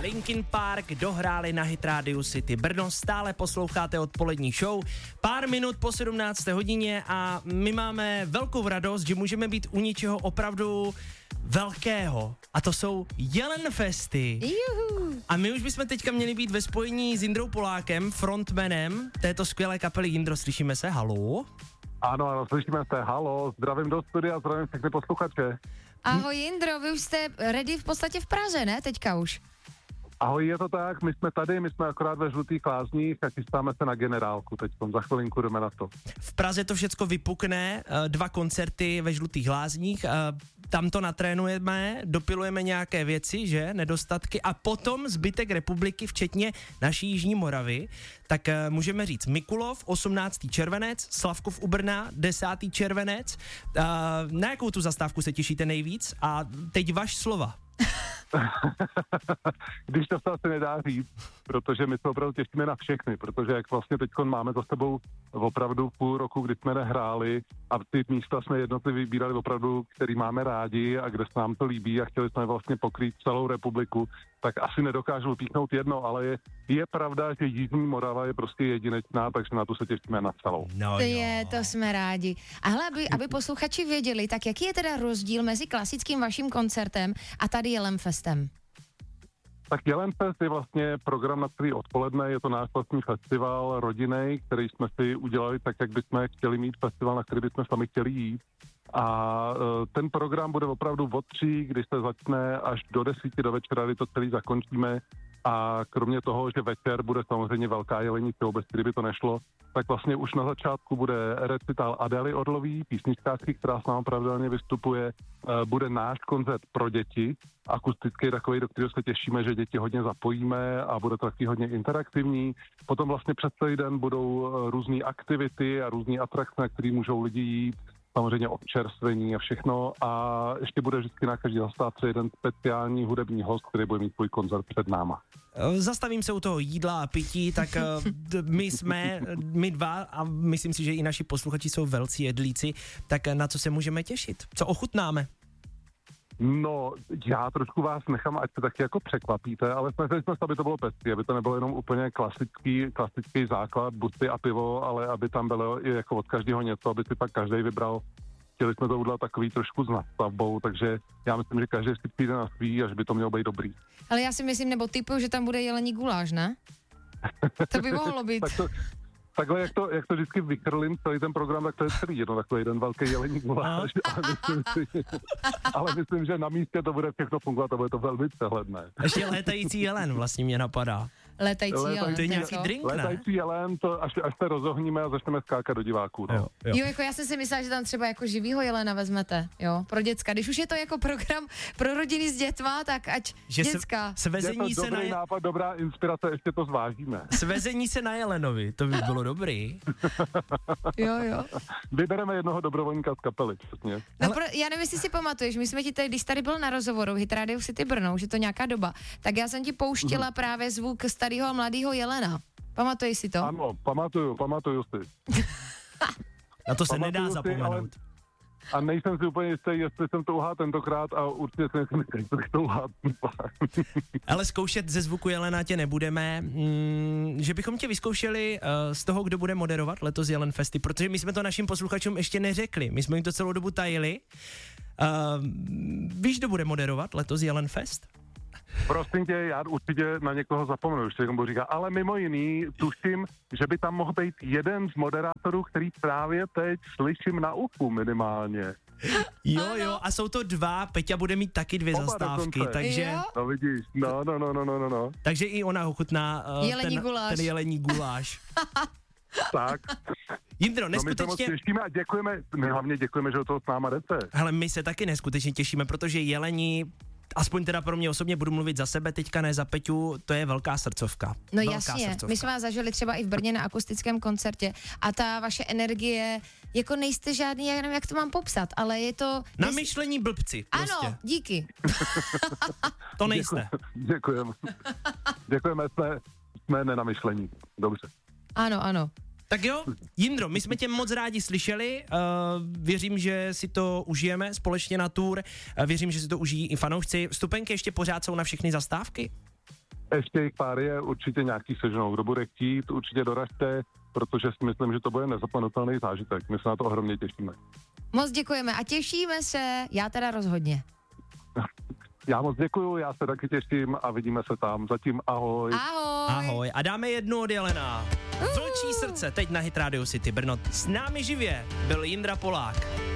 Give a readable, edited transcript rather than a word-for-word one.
Linkin Park dohráli na Hit Radio City Brno. Stále posloucháte odpolední show. Pár minut po 17. hodině a my máme velkou radost, že můžeme být u něčeho opravdu velkého. A to jsou Jelenfesty. Juhu. A my už bychom teďka měli být ve spojení s Jindrou Polákem, frontmanem této skvělé kapely. Jindro, slyšíme se? Haló? Ano, slyšíme se, halo, zdravím do studia, zdravím všechny posluchače. Ahoj Jindro, vy už jste ready v podstatě v Praze, ne? Teďka už. Ahoj, je to tak, my jsme tady, my jsme akorát ve Žlutých Lázních a chystáme se na generálku teď, za chvilinku jdeme na to. V Praze to všecko vypukne, 2 koncerty ve Žlutých Lázních, tam to natrénujeme, dopilujeme nějaké věci, že, nedostatky a potom zbytek republiky, včetně naší Jižní Moravy, tak můžeme říct Mikulov, 18. červenec, Slavkov u Brna, 10. červenec, na jakou tu zastávku se těšíte nejvíc a teď vaš slova. Když to se asi nedá říct, protože my se opravdu těšíme na všechny, protože jak vlastně teď máme za sebou opravdu půl roku, kdy jsme nehráli a ty místa jsme jednotlivě vybírali opravdu, který máme rádi a kde se nám to líbí a chtěli jsme vlastně pokrýt celou republiku, tak asi nedokážu vypíchnout jedno, ale je pravda, že Jižní Morava je prostě jedinečná, takže na to se těšíme na celou. No, To jsme rádi. A hele, aby posluchači věděli, tak jaký je teda rozdíl mezi klasickým vaším koncertem a tady Jelenfestem? Tak Jelenfest je vlastně program, na který odpoledne, je to náš vlastní festival rodinný, který jsme si udělali tak, jak bychom chtěli mít festival, na který bychom sami chtěli jít. A ten program bude opravdu od 3, když se začne až do 10 do večera, kdy to celý zakončíme. A kromě toho, že večer bude samozřejmě velká jelení bez který by to nešlo, tak vlastně už na začátku bude recital Adély Orlový, písničkářky, která s námi pravidelně vystupuje, bude náš koncert pro děti, akustický takový, do kterého se těšíme, že děti hodně zapojíme a bude to taky hodně interaktivní. Potom vlastně přes celý den budou různé aktivity a různé atrakce, na které můžou lidi jít, samozřejmě občerstvení a všechno a ještě bude vždycky na každý zastávce jeden speciální hudební host, který bude mít svůj koncert před náma. Zastavím se u toho jídla a pití, tak my dva a myslím si, že i naši posluchači jsou velcí jedlíci, tak na co se můžeme těšit? Co ochutnáme? No, já trošku vás nechám, ať se taky jako překvapíte, ale snažili jsme se, aby to bylo pestrý, aby to nebylo jenom úplně klasický základ, buďty a pivo, ale aby tam bylo i jako od každého něco, aby si pak každý vybral. Chtěli jsme to udělat takový trošku s nadstavbou, takže já myslím, že každý si přijde na svý a že by to mělo být dobrý. Ale já si myslím, nebo typuju, že tam bude jelení guláš, ne? To by mohlo být. Takhle, jak to vždycky vykrlím celý ten program, tak to je celý jedno takový jeden velký jelení guláš, ale myslím, že na místě to bude všechno fungovat a bude to velmi přehledné. Ještě létající jelen vlastně mě napadá. Létající jelen. To je nějaký drink, ne? Létající jelen, to až se rozohníme a začneme skákat do diváků. No. Jo, jako já jsem si myslela, že tam třeba jako živýho jelena vezmete, jo, pro děcka. Když už je to jako program pro rodiny s dětma, tak ať že děcka. Svezení je to dobrý nápad, dobrá inspirace, ještě to zvážíme. Svezení se na jelenovi, to by bylo dobrý. Jo. Vybereme jednoho dobrovolníka z kapely, přesně. No, já nevím, jestli si pamatuješ, my jsme ti tady, když tady byl na rozhovoru v Hit Radio City Brno, už je to nějaká doba, tak já jsem ti pouštěla právě zvuk starého a mladého jelena. Pamatuješ si to? Ano, pamatuju si. Na to se nedá zapomenout. A nejsem si úplně jistý, jestli jsem to uhádl tentokrát a určitě jsem si myslel, že to uhádl. Ale zkoušet ze zvuku jelena tě nebudeme, že bychom tě vyzkoušeli z toho, kdo bude moderovat letos Jelenfesty, protože my jsme to našim posluchačům ještě neřekli, my jsme jim to celou dobu tajili. Víš, kdo bude moderovat letos Jelenfest? Prosím tě, já určitě na někoho zapomenu, ještě budu říkat, ale mimo jiný tuším, že by tam mohl být jeden z moderátorů, který právě teď slyším na uchu minimálně. Jo, a jsou to 2, Peťa bude mít taky 2 zastávky, takže... Jo? No vidíš, no. Takže i ona ochutná ten jelení guláš. Tak. Jindro, neskutečně... No my se moc těšíme a děkujeme, my hlavně děkujeme, že o toho s náma jdete. Hele, my se taky neskutečně těšíme, protože jelení, aspoň teda pro mě osobně, budu mluvit za sebe, teďka ne za Peťu, to je velká srdcovka. No jasně, my jsme vás zažili třeba i v Brně na akustickém koncertě a ta vaše energie, jako nejste žádný, já nevím, jak to mám popsat, ale je to... Namyšlení blbci, prostě. Ano, díky. To nejste. Děkujeme, jsme nenamyšlení, dobře. Ano. Tak jo, Jindro, my jsme tě moc rádi slyšeli, věřím, že si to užijeme společně na tour, věřím, že si to užijí i fanoušci. Vstupenky ještě pořád jsou na všechny zastávky? Ještě jich pár je, určitě nějaký seženou. Kdo bude chtít, určitě doražte, protože si myslím, že to bude nezapomenutelný zážitek. My se na to ohromně těšíme. Moc děkujeme a těšíme se, já teda rozhodně. Já moc děkuju, já se taky těším a vidíme se tam. Zatím ahoj. Ahoj. Ahoj. A dáme jednu od Jelena. Vlčí srdce, teď na Hit Radio City Brno. S námi živě byl Jindra Polák.